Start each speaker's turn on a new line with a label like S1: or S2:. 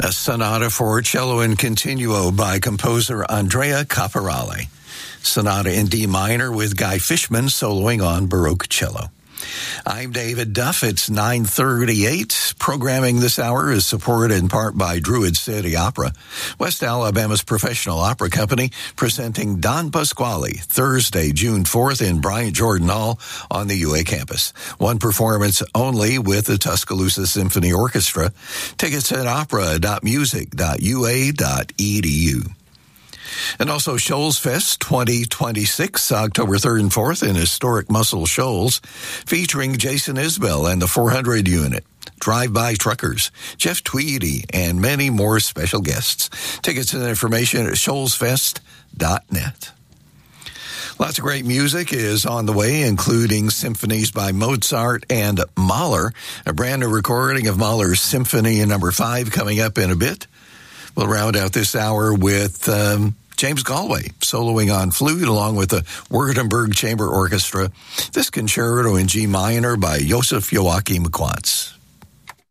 S1: A sonata for cello and continuo by composer Andrea Caporale. Sonata in D minor with Guy Fishman soloing on Baroque cello. I'm David Duff. It's 9:38. Programming this hour is supported in part by Druid City Opera, West Alabama's professional opera company, presenting Don Pasquale Thursday, June 4th in Bryant Jordan Hall on the UA campus. One performance only with the Tuscaloosa Symphony Orchestra. Tickets at opera.music.ua.edu. And also Shoals Fest 2026, October 3rd and 4th in historic Muscle Shoals, featuring Jason Isbell and the 400 unit, Drive-By Truckers, Jeff Tweedy, and many more special guests. Tickets and information at shoalsfest.net. Lots of great music is on the way, including symphonies by Mozart and Mahler. A brand new recording of Mahler's Symphony No. 5 coming up in a bit. We'll round out this hour with James Galway soloing on flute along with the Württemberg Chamber Orchestra. This concerto in G minor by Joseph Joachim Quantz.